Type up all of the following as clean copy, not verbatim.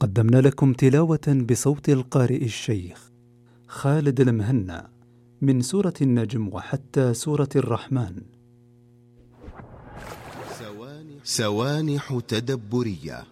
قدمنا لكم تلاوة بصوت القارئ الشيخ خالد المهنا من سورة النجم وحتى سورة الرحمن. سوانح تدبرية.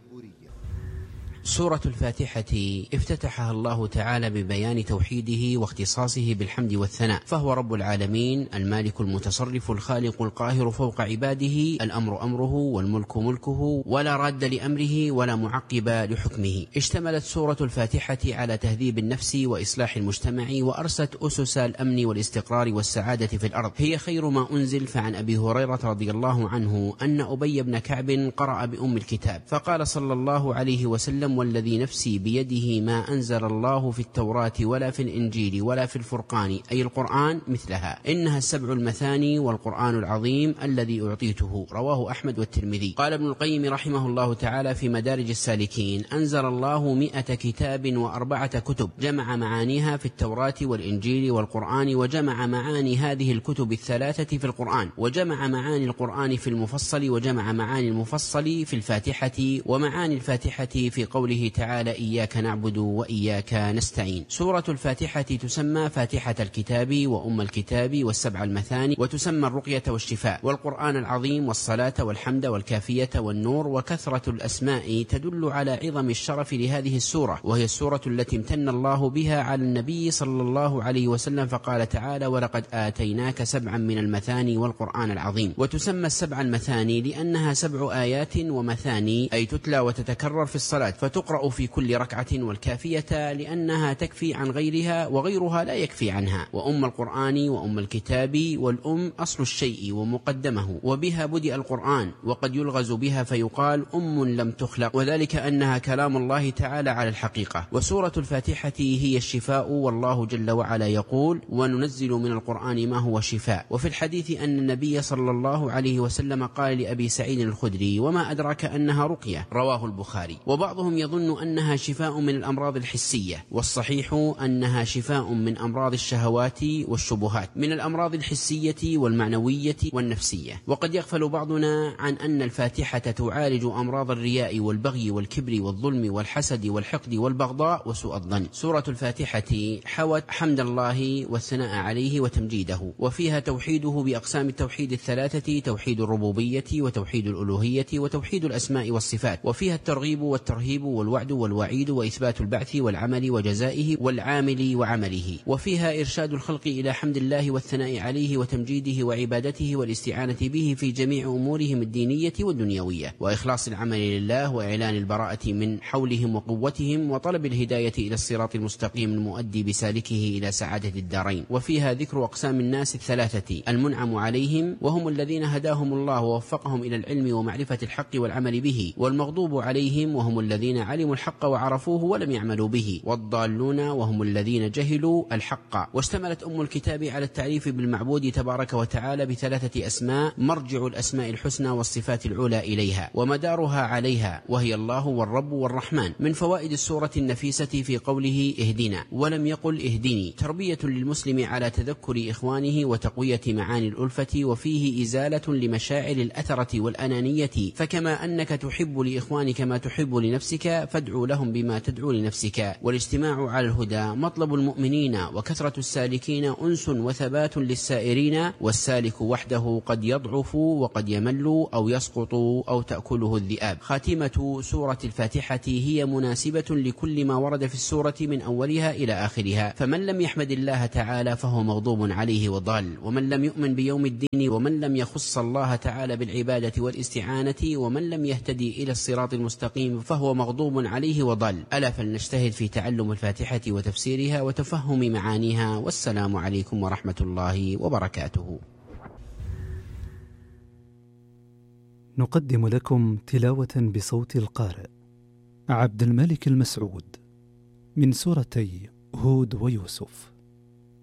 سورة الفاتحة افتتحها الله تعالى ببيان توحيده واختصاصه بالحمد والثناء، فهو رب العالمين، المالك المتصرف الخالق القاهر فوق عباده، الأمر أمره والملك ملكه، ولا راد لأمره ولا معقب لحكمه. اشتملت سورة الفاتحة على تهذيب النفس وإصلاح المجتمع، وأرست أسس الأمن والاستقرار والسعادة في الأرض. هي خير ما أنزل. فعن أبي هريرة رضي الله عنه أن أبي بن كعب قرأ بأم الكتاب فقال صلى الله عليه وسلم: والذي نفسي بيده ما أنزل الله في التوراة ولا في الإنجيل ولا في الفرقان، أي القرآن، مثلها، إنها السبع المثاني والقرآن العظيم الذي أعطيته. رواه أحمد والترمذي. قال ابن القيم رحمه الله تعالى في مدارج السالكين: أنزل الله 100 كتاب و4 كتب، جمع معانيها في التوراة والإنجيل والقرآن، وجمع معاني هذه الكتب الثلاثة في القرآن، وجمع معاني القرآن في المفصل، وجمع معاني المفصل في الفاتحة، ومعاني الفاتحة في قوله تعالى: إياك نعبد وإياك نستعين. سورة الفاتحة تسمى فاتحة الكتاب وأم الكتاب والسبع المثاني، وتسمى الرقية والشفاء والقرآن العظيم والصلاة والحمد والكافية والنور. وكثرة الأسماء تدل على عظم الشرف لهذه السورة، وهي السورة التي امتن الله بها على النبي صلى الله عليه وسلم، فقال تعالى: ولقد آتيناك 7 من المثاني والقرآن العظيم. وتسمى السبع المثاني لأنها 7 آيات ومثاني، أي تتلى وتتكرر في الصلاة، فتقرأ في كل ركعة، والكافية لأنها تكفي عن غيرها وغيرها لا يكفي عنها. وأم القرآن وأم الكتاب، والأم أصل الشيء ومقدمه، وبها بدأ القرآن، وقد يلغز بها فيقال أم لم تخلق، وذلك أنها كلام الله تعالى على الحقيقة. وسورة الفاتحة هي الشفاء، والله جل وعلا يقول: وننزل من القرآن ما هو شفاء. وفي الحديث أن النبي صلى الله عليه وسلم قال لأبي سعيد الخدري: وما أدراك أنها رقية؟ رواه البخاري. وبعضهم يظن أنها شفاء من الأمراض الحسية، والصحيح أنها شفاء من أمراض الشهوات والشبهات، من الأمراض الحسية والمعنوية والنفسية. وقد يغفل بعضنا عن أن الفاتحة تعالج أمراض الرياء والبغي والكبر والظلم والحسد والحقد والبغضاء وسوء الظن. سورة الفاتحة حوت حمد الله والثناء عليه وتمجيده، وفيها توحيده بأقسام التوحيد الثلاثة: توحيد الربوبية وتوحيد الألوهية وتوحيد الأسماء والصفات. وفيها الترغيب والترهيب والوعد والوعيد وإثبات البعث والعمل وجزائه والعامل وعمله. وفيها إرشاد الخلق إلى حمد الله والثناء عليه وتمجيده وعبادته والاستعانة به في جميع أمورهم الدينية والدنيوية، وإخلاص العمل لله، وإعلان البراءة من حولهم وقوتهم، وطلب الهداية إلى الصراط المستقيم المؤدي بسالكه إلى سعادة الدارين. وفيها ذكر أقسام الناس الثلاثة: المنعم عليهم، وهم الذين هداهم الله ووفقهم إلى العلم ومعرفة الحق والعمل به، والمغضوب عليهم، وهم الذين علموا الحق وعرفوه ولم يعملوا به، والضالون، وهم الذين جهلوا الحق. واشتملت أم الكتاب على التعريف بالمعبود تبارك وتعالى ب3 أسماء، مرجع الأسماء الحسنى والصفات العلى إليها، ومدارها عليها، وهي الله والرب والرحمن. من فوائد السورة النفيسة في قوله اهدنا ولم يقل اهدني، تربية للمسلم على تذكر إخوانه وتقوية معاني الألفة، وفيه إزالة لمشاعر الأثرة والأنانية، فكما أنك تحب لإخوانك ما تحب لنفسك، فادعو لهم بما تدعو لنفسك. والاجتماع على الهدى مطلب المؤمنين، وكثرة السالكين أنس وثبات للسائرين، والسالك وحده قد يضعف وقد يمل أو يسقط أو تأكله الذئاب. خاتمة سورة الفاتحة هي مناسبة لكل ما ورد في السورة من أولها إلى آخرها، فمن لم يحمد الله تعالى فهو مغضوب عليه وضال، ومن لم يؤمن بيوم الدين، ومن لم يخص الله تعالى بالعبادة والاستعانة، ومن لم يهتدي إلى الصراط المستقيم فهو مغضوب عليه وضل. ألا فلنجتهد في تعلم الفاتحة وتفسيرها وتفهم معانيها. والسلام عليكم ورحمة الله وبركاته. نقدم لكم تلاوة بصوت القارئ عبد الملك المسعود من سورتي هود ويوسف.